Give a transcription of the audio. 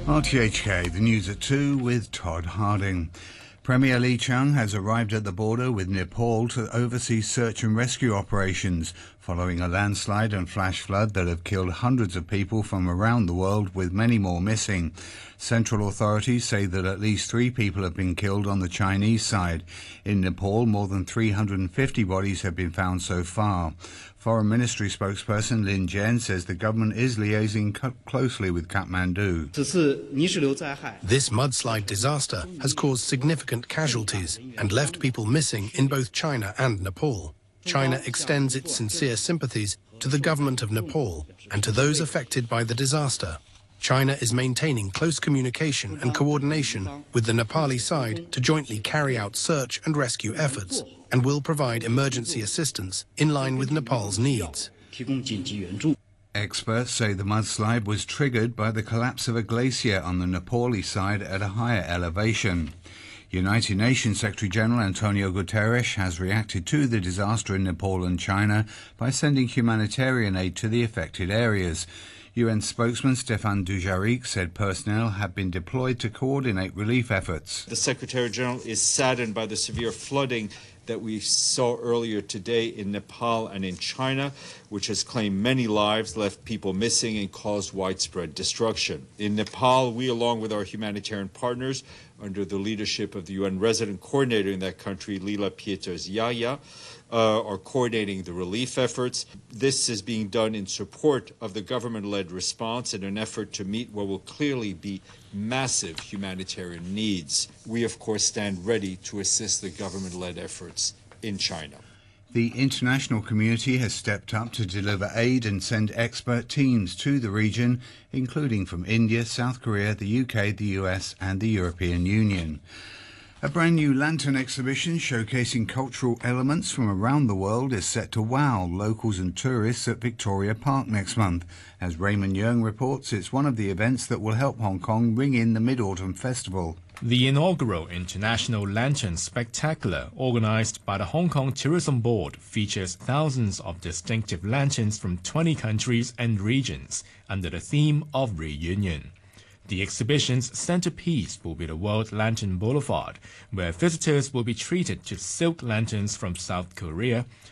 RTHK, the news at 2 with Todd Harding. Premier Li Qiang has arrived at the border with Nepal to oversee search and rescue operations following a landslide and flash flood that have killed hundreds of people from around the world, with many more missing. Central authorities say that at least 3 people have been killed on the Chinese side. In Nepal, more than 350 bodies have been found so far. Foreign Ministry spokesperson Lin Jian says the government is liaising closely with Kathmandu. This mudslide disaster has caused significant casualties and left people missing in both China and Nepal. China extends its sincere sympathies to the government of Nepal and to those affected by the disaster. China is maintaining close communication and coordination with the Nepali side to jointly carry out search and rescue efforts, and will provide emergency assistance in line with Nepal's needs. Experts say the mudslide was triggered by the collapse of a glacier on the Nepali side at a higher elevation. United Nations Secretary-General Antonio Guterres has reacted to the disaster in Nepal and China by sending humanitarian aid to the affected areas. UN spokesman Stéphane Dujarric said personnel have been deployed to coordinate relief efforts. The Secretary-General is saddened by the severe flooding that we saw earlier today in Nepal and in China, which has claimed many lives, left people missing, and caused widespread destruction. In Nepal, we, along with our humanitarian partners, under the leadership of the UN resident coordinator in that country, Lila Pieters-Yaya, are coordinating the relief efforts. This is being done in support of the government-led response in an effort to meet what will clearly be massive humanitarian needs. We, of course, stand ready to assist the government-led efforts in China. The international community has stepped up to deliver aid and send expert teams to the region, including from India, South Korea, the UK, the US and the European Union. A brand new lantern exhibition showcasing cultural elements from around the world is set to wow locals and tourists at Victoria Park next month. As Raymond Yeung reports, it's one of the events that will help Hong Kong ring in the Mid-Autumn Festival. The inaugural International Lantern Spectacular, organized by the Hong Kong Tourism Board, features thousands of distinctive lanterns from 20 countries and regions under the theme of reunion. The exhibition's centerpiece will be the World Lantern Boulevard, where visitors will be treated to silk lanterns from South Korea,